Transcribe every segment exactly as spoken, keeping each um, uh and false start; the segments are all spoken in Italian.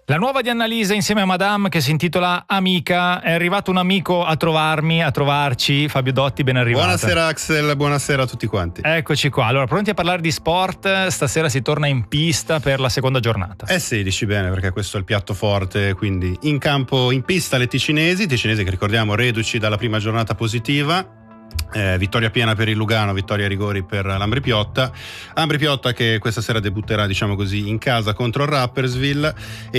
La nuova di Annalisa insieme a Madame, che si intitola Amica. È arrivato un amico a trovarmi, a trovarci. Fabio Dotti, ben arrivato. Buonasera Axel, buonasera a tutti quanti. Eccoci qua. Allora, pronti a parlare di sport? Stasera si torna in pista per la seconda giornata. Eh sì, dici bene, perché questo è il piatto forte. Quindi in campo, in pista le ticinesi, ticinesi che ricordiamo reduci dalla prima giornata positiva. Eh, vittoria piena per il Lugano, vittoria a rigori per l'Ambri Piotta. Ambri Piotta che questa sera debutterà, diciamo così, in casa contro il Rapperswil,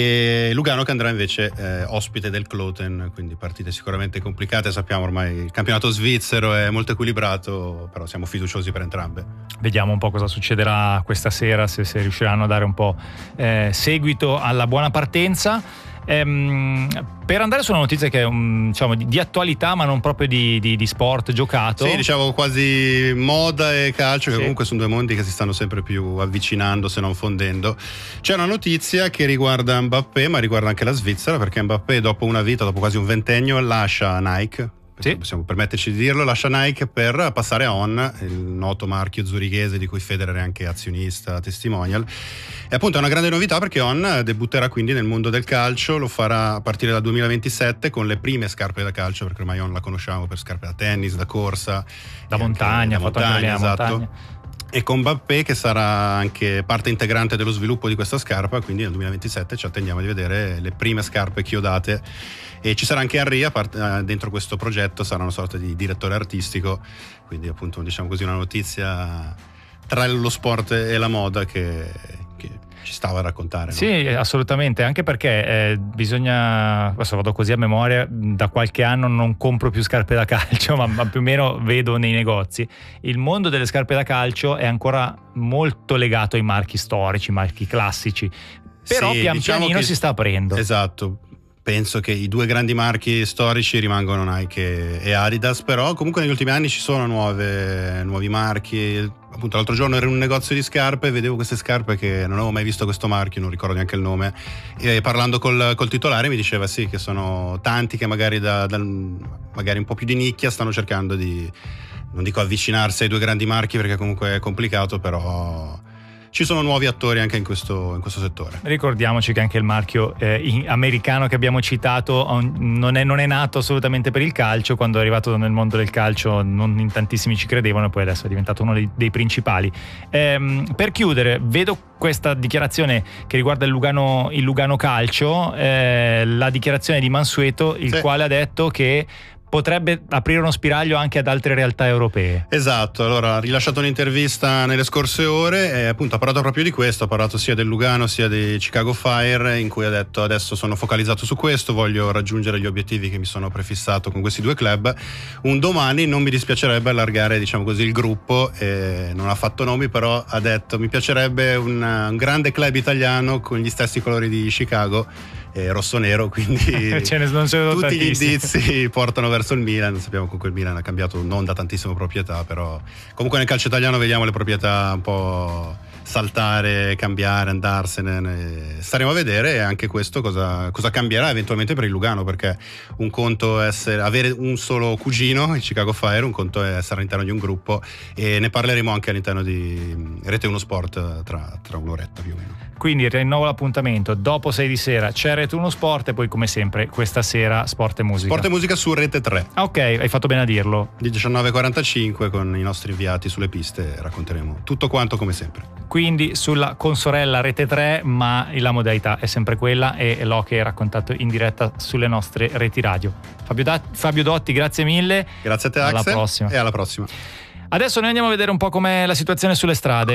e Lugano che andrà invece eh, ospite del Kloten, quindi partite sicuramente complicate. Sappiamo ormai il campionato svizzero è molto equilibrato, però siamo fiduciosi per entrambe. Vediamo un po' cosa succederà questa sera, se, se riusciranno a dare un po' eh, seguito alla buona partenza. Ehm, per andare su una notizia che è un, diciamo, di, di attualità, ma non proprio di, di, di sport giocato. Sì, diciamo quasi moda e calcio, che sì. Comunque sono due mondi che si stanno sempre più avvicinando, se non fondendo. C'è una notizia che riguarda Mbappé, ma riguarda anche la Svizzera, perché Mbappé dopo una vita, dopo quasi un ventennio, lascia Nike. Sì. Possiamo permetterci di dirlo, lascia Nike per passare a On, il noto marchio zurichese di cui Federer è anche azionista, testimonial. E appunto è una grande novità, perché On debutterà quindi nel mondo del calcio, lo farà a partire dal duemilaventisette con le prime scarpe da calcio, perché ormai On la conosciamo per scarpe da tennis, da corsa, da montagna, da montagna, esatto. Montagna. E con Mbappé che sarà anche parte integrante dello sviluppo di questa scarpa, quindi nel duemilaventisette ci attendiamo di vedere le prime scarpe chiodate. E ci sarà anche Henry dentro questo progetto, sarà una sorta di direttore artistico, quindi appunto, diciamo così, una notizia tra lo sport e la moda che, che ci stava a raccontare, no? Sì, assolutamente, anche perché eh, bisogna, adesso vado così a memoria, da qualche anno non compro più scarpe da calcio, ma, ma più o meno vedo nei negozi. Il mondo delle scarpe da calcio è ancora molto legato ai marchi storici, marchi classici, però sì, pian diciamo pianino che, si sta aprendo. Esatto. Penso che i due grandi marchi storici rimangono Nike e Adidas, però comunque negli ultimi anni ci sono nuove, nuovi marchi. Appunto l'altro giorno ero in un negozio di scarpe e vedevo queste scarpe che non avevo mai visto questo marchio, non ricordo neanche il nome, e parlando col, col titolare mi diceva sì, che sono tanti che magari, da, da, magari un po' più di nicchia stanno cercando di, non dico avvicinarsi ai due grandi marchi perché comunque è complicato, però ci sono nuovi attori anche in questo, in questo settore. Ricordiamoci che anche il marchio eh, americano che abbiamo citato non è, non è nato assolutamente per il calcio. Quando è arrivato nel mondo del calcio non in tantissimi ci credevano, e poi adesso è diventato uno dei, dei principali. Ehm, per chiudere, vedo questa dichiarazione che riguarda il Lugano, il Lugano Calcio, eh, la dichiarazione di Mansueto, il sì. quale ha detto che potrebbe aprire uno spiraglio anche ad altre realtà europee. Esatto, allora ha rilasciato un'intervista nelle scorse ore e appunto ha parlato proprio di questo, ha parlato sia del Lugano sia di Chicago Fire, in cui ha detto: adesso sono focalizzato su questo, voglio raggiungere gli obiettivi che mi sono prefissato con questi due club, un domani non mi dispiacerebbe allargare, diciamo così, il gruppo, e non ha fatto nomi, però ha detto: mi piacerebbe un, un grande club italiano con gli stessi colori di Chicago, eh, rosso-nero, quindi Ce ne non ce ne tutti tantissimi. Gli indizi portano verso il Milan. Sappiamo che il Milan ha cambiato non da tantissimo proprietà, però comunque nel calcio italiano vediamo le proprietà un po' saltare, cambiare, andarsene. Staremo a vedere, e anche questo cosa, cosa cambierà eventualmente per il Lugano, perché un conto è essere, avere un solo cugino, il Chicago Fire, un conto è essere all'interno di un gruppo, e ne parleremo anche all'interno di Rete uno Sport tra, tra un'oretta più o meno. Quindi rinnovo l'appuntamento, dopo sei di sera c'è Rete uno Sport, e poi come sempre questa sera Sport e Musica. Sport e Musica su Rete tre. Ah, ok, hai fatto bene a dirlo. Di diciannove e quarantacinque con i nostri inviati sulle piste racconteremo tutto quanto come sempre. Quindi sulla consorella Rete tre, ma la modalità è sempre quella, e Loche è raccontato in diretta sulle nostre reti radio. Fabio, da- Fabio Dotti, grazie mille. Grazie a te, alla Axel, prossima. e alla prossima. Adesso noi andiamo a vedere un po' com'è la situazione sulle strade.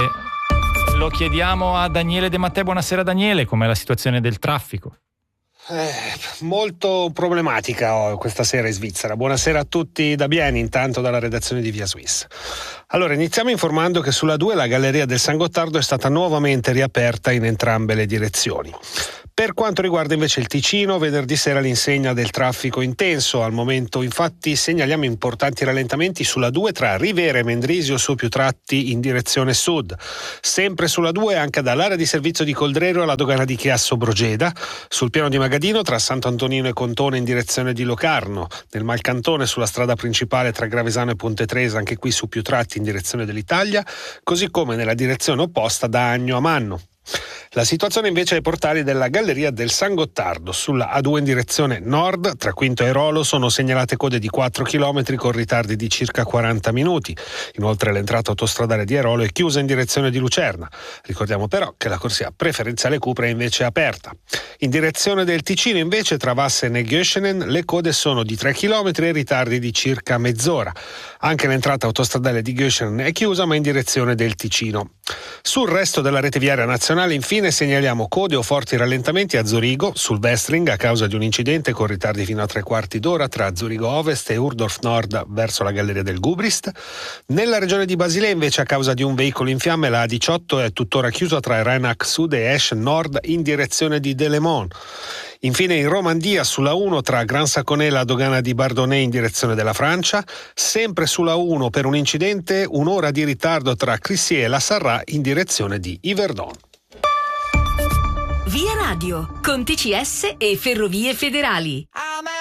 Lo chiediamo a Daniele De Matteo. Buonasera Daniele, com'è la situazione del traffico? Eh, molto problematica oh, questa sera in Svizzera. Buonasera a tutti da Bieni, intanto dalla redazione di Via Swiss. Allora, iniziamo informando che sulla due la galleria del San Gottardo è stata nuovamente riaperta in entrambe le direzioni. Per quanto riguarda invece il Ticino, venerdì sera l'insegna del traffico intenso. Al momento infatti segnaliamo importanti rallentamenti sulla due tra Rivera e Mendrisio su più tratti in direzione sud. Sempre sulla due anche dall'area di servizio di Coldrero alla dogana di Chiasso Brogeda, sul piano di Magadino tra Sant'Antonino e Contone in direzione di Locarno, nel Malcantone sulla strada principale tra Gravesano e Ponte Tresa, anche qui su più tratti in direzione dell'Italia, così come nella direzione opposta da Agno a Manno. La situazione invece ai portali della Galleria del San Gottardo. Sulla A due in direzione nord, tra Quinto e Rolo, sono segnalate code di quattro chilometri con ritardi di circa quaranta minuti. Inoltre l'entrata autostradale di Airolo è chiusa in direzione di Lucerna. Ricordiamo però che la corsia preferenziale Cupra è invece aperta. In direzione del Ticino invece, tra Vassen e Göschenen, le code sono di tre chilometri e ritardi di circa mezz'ora. Anche l'entrata autostradale di Göschenen è chiusa, ma in direzione del Ticino. Sul resto della rete viaria nazionale infine segnaliamo code o forti rallentamenti a Zurigo, sul Westring a causa di un incidente con ritardi fino a tre quarti d'ora tra Zurigo Ovest e Urdorf Nord verso la Galleria del Gubrist. Nella regione di Basilea invece, a causa di un veicolo in fiamme, la A diciotto è tuttora chiusa tra Rheinac Sud e Esch Nord in direzione di Delemont. Infine in Romandia sulla uno tra Gran Saconè e la dogana di Bardonnay in direzione della Francia, sempre sulla uno per un incidente un'ora di ritardo tra Crissier e la Sarraz in direzione di Yverdon. Via Radio con T C S e Ferrovie Federali.